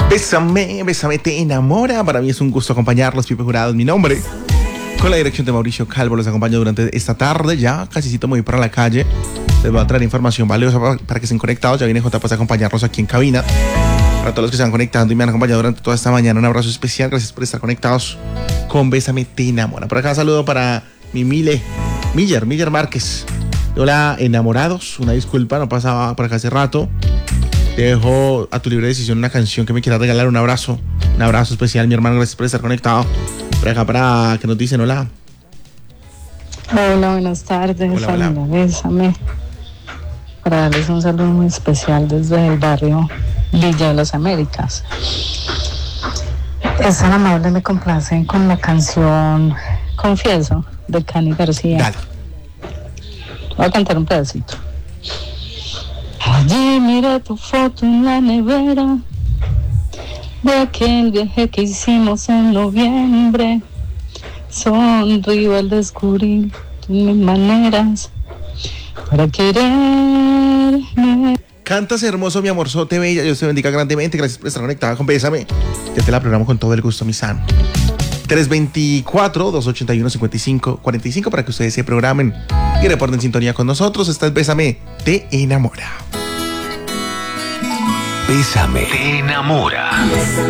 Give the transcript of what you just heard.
Bésame, bésame, te enamora. Para mí es un gusto acompañarlos. Pipe Jurado es mi nombre. Con la dirección de Mauricio Calvo los acompaño durante esta tarde. Ya casi me voy para la calle. Les voy a traer información valiosa para que estén conectados. Ya viene J a acompañarlos aquí en cabina. Para todos los que se han conectado y me han acompañado durante toda esta mañana, un abrazo especial. Gracias por estar conectados con Bésame, te enamora. Por acá saludo para mi Miller Márquez. Hola, enamorados. Una disculpa, no pasaba por acá hace rato. Te dejo a tu libre decisión una canción que me quieras regalar. Un abrazo especial, mi hermano. Gracias por estar conectado. Por acá para que nos dicen hola. Hola, buenas tardes. Hola. Bésame. Para darles un saludo muy especial desde el barrio Villa de las Américas. Es tan amable, me complacen con la canción Confieso de Cani García. Dale. Voy a cantar un pedacito. Allí miré tu foto en la nevera de aquel viaje que hicimos en noviembre. Sonrío al descubrir mis maneras para quererme. Cantas hermoso, mi amorzote bella. Dios te bendiga grandemente. Gracias por estar conectada con Bésame. Ya te la programo con todo el gusto, mi San. 324-281-5545 para que ustedes se programen y reporten sintonía con nosotros. Esta es Bésame, te enamora. Bésame, te enamora.